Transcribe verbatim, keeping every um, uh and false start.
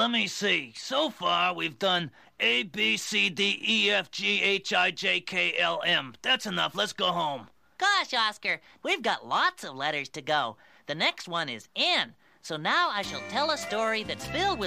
let me see. So far, we've done A, B, C, D, E, F, G, H, I, J, K, L, M. That's enough. Let's go home. Gosh, Oscar, we've got lots of letters to go. The next one is N. So now I shall tell a story that's filled with